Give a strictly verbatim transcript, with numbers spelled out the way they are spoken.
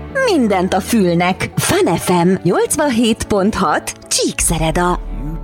mindent a fülnek. Fun ef em nyolcvanhét pont hat Csíkszereda.